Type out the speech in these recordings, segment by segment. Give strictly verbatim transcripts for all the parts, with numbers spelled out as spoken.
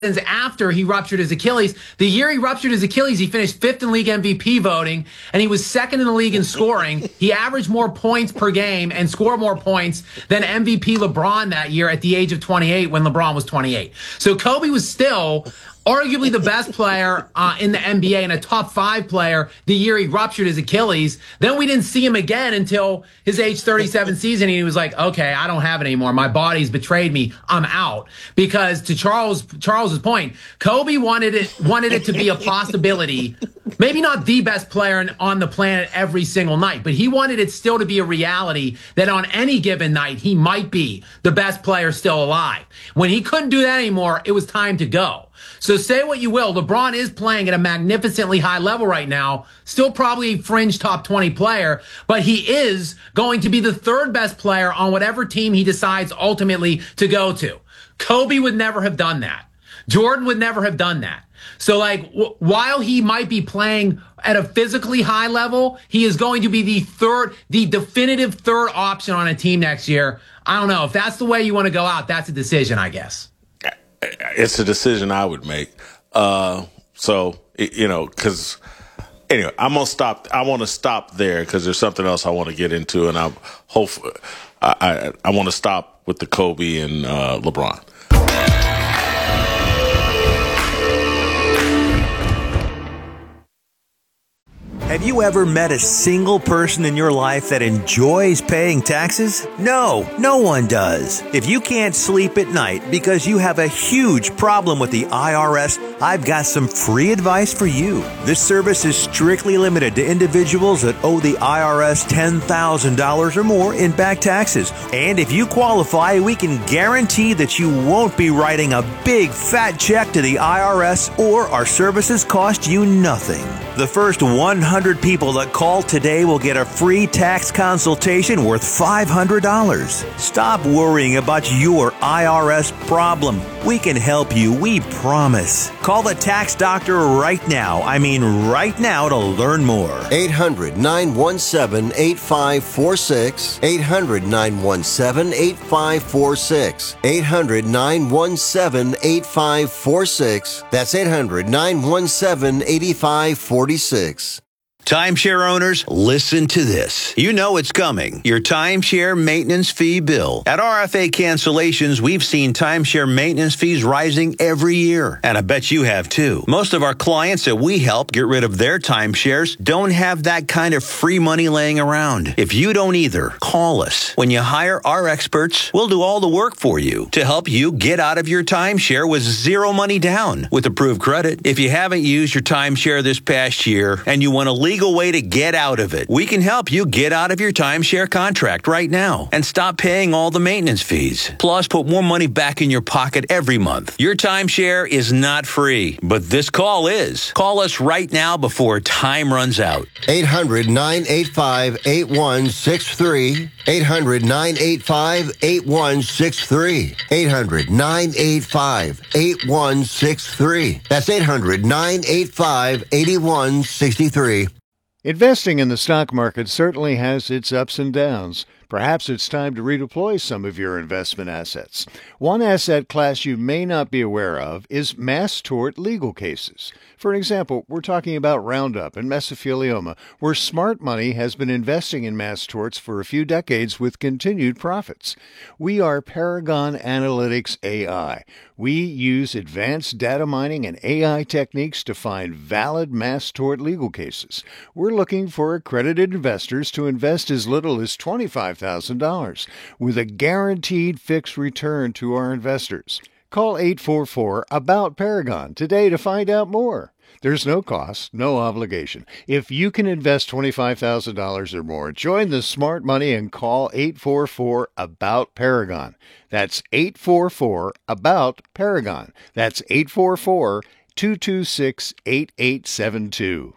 after he ruptured his Achilles. The year he ruptured his Achilles, he finished fifth in league M V P voting, and he was second in the league in scoring. He averaged more points per game and scored more points than M V P LeBron that year at the age of twenty-eight when LeBron was twenty-eight. So Kobe was still arguably the best player uh, in the N B A and a top five player the year he ruptured his Achilles. Then we didn't see him again until his age thirty-seven season. And he was like, okay, I don't have it anymore. My body's betrayed me. I'm out. Because to Charles Charles's point, Kobe wanted it wanted it to be a possibility. Maybe not the best player on the planet every single night, but he wanted it still to be a reality that on any given night, he might be the best player still alive. When he couldn't do that anymore, it was time to go. So say what you will, LeBron is playing at a magnificently high level right now, still probably a fringe top twenty player, but he is going to be the third best player on whatever team he decides ultimately to go to. Kobe would never have done that. Jordan would never have done that. So like, w- while he might be playing at a physically high level, he is going to be the third, the definitive third option on a team next year. I don't know if that's the way you want to go out. That's a decision, I guess. It's a decision I would make. Uh, so, you know, because anyway, I'm going to stop. I want to stop there because there's something else I want to get into. And I hope I, I, I want to stop with the Kobe and uh, LeBron. Have you ever met a single person in your life that enjoys paying taxes? No, no one does. If you can't sleep at night because you have a huge problem with the I R S, I've got some free advice for you. This service is strictly limited to individuals that owe the I R S ten thousand dollars or more in back taxes. And if you qualify, we can guarantee that you won't be writing a big fat check to the I R S, or our services cost you nothing. The first one hundred people that call today will get a free tax consultation worth five hundred dollars. Stop worrying about your I R S problem. We can help you, we promise. Call the tax doctor right now. I mean right now to learn more. eight hundred, nine one seven, eight five four six. eight hundred, nine one seven, eight five four six. eight hundred, nine one seven, eight five four six. That's eight hundred, nine one seven, eight five four six. Timeshare owners, listen to this. You know it's coming. Your timeshare maintenance fee bill. At R F A Cancellations, we've seen timeshare maintenance fees rising every year. And I bet you have too. Most of our clients that we help get rid of their timeshares don't have that kind of free money laying around. If you don't either, call us. When you hire our experts, we'll do all the work for you to help you get out of your timeshare with zero money down with approved credit. If you haven't used your timeshare this past year and you want to leave legal way to get out of it, we can help you get out of your timeshare contract right now and stop paying all the maintenance fees. Plus, put more money back in your pocket every month. Your timeshare is not free, but this call is. Call us right now before time runs out. eight hundred, nine eight five, eight one six three. eight hundred, nine eight five, eight one six three. eight hundred, nine eight five, eight one six three. That's eight hundred, nine eight five, eight one six three. Investing in the stock market certainly has its ups and downs. Perhaps it's time to redeploy some of your investment assets. One asset class you may not be aware of is mass tort legal cases. For example, we're talking about Roundup and mesothelioma, where smart money has been investing in mass torts for a few decades with continued profits. We are Paragon Analytics A I. We use advanced data mining and A I techniques to find valid mass tort legal cases. We're looking for accredited investors to invest as little as twenty-five thousand dollars with a guaranteed fixed return to our investors. Call eight four four, A B O U T, Paragon today to find out more. There's no cost, no obligation. If you can invest twenty-five thousand dollars or more, join the smart money and call eight four four, A B O U T, Paragon. That's eight four four, A B O U T, Paragon. That's eight four four, two two six, eight eight seven two.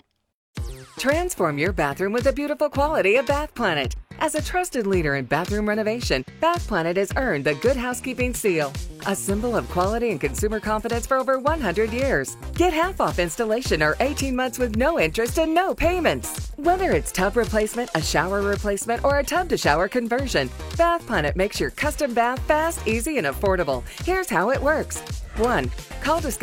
Transform your bathroom with the beautiful quality of Bath Planet. As a trusted leader in bathroom renovation, Bath Planet has earned the Good Housekeeping seal, a symbol of quality and consumer confidence for over one hundred years. Get half off installation or eighteen months with no interest and no payments. Whether it's tub replacement, a shower replacement, or a tub-to-shower conversion, Bath Planet makes your custom bath fast, easy, and affordable. Here's how it works. one. Call to